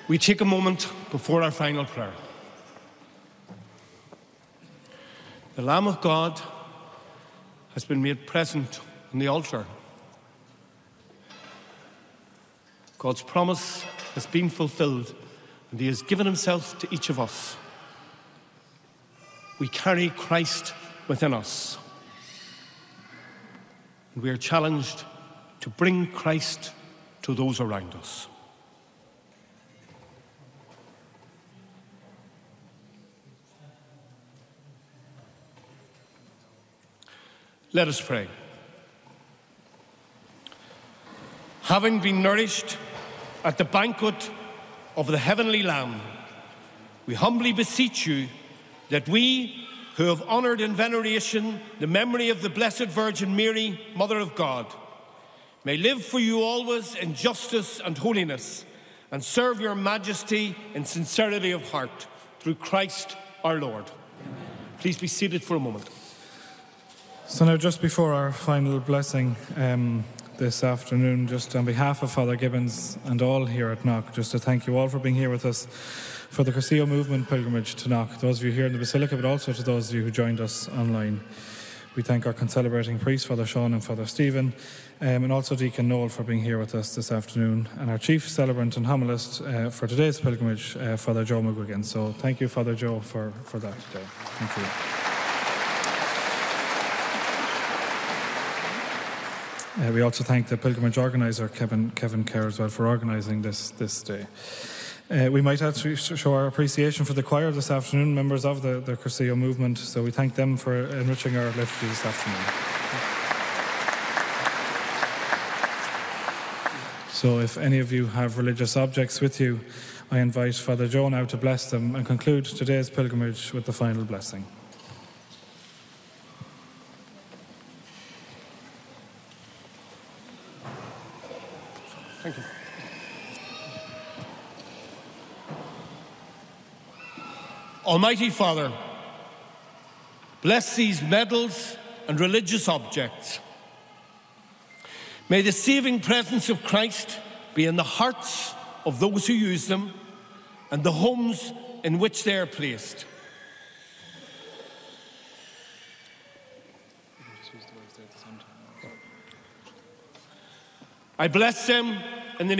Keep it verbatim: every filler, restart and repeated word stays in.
We take a moment before our final prayer. The Lamb of God has been made present on the altar. God's promise has been fulfilled, and he has given himself to each of us. We carry Christ within us, and we are challenged to bring Christ to those around us. Let us pray. Having been nourished at the banquet of the heavenly Lamb, we humbly beseech you that we, who have honoured in veneration the memory of the Blessed Virgin Mary, Mother of God, may live for you always in justice and holiness, and serve your majesty in sincerity of heart, through Christ our Lord. Please be seated for a moment. So now, just before our final blessing um, this afternoon, just on behalf of Father Gibbons and all here at Knock, just to thank you all for being here with us for the Cursillo Movement pilgrimage to Knock, those of you here in the Basilica, but also to those of you who joined us online. We thank our concelebrating priest, Father Sean and Father Stephen, um, and also Deacon Noel for being here with us this afternoon, and our chief celebrant and homilist uh, for today's pilgrimage, uh, Father Joe McGuigan. So thank you, Father Joe, for, for that today. Thank you. Uh, we also thank the pilgrimage organiser, Kevin Kevin Kerr, as well, for organising this this day. Uh, we might actually show our appreciation for the choir this afternoon, members of the, the Cursillo Movement, so we thank them for enriching our liturgy this afternoon. So if any of you have religious objects with you, I invite Father Joe now to bless them and conclude today's pilgrimage with the final blessing. Thank you. Almighty Father, bless these medals and religious objects. May the saving presence of Christ be in the hearts of those who use them and the homes in which they are placed. I bless them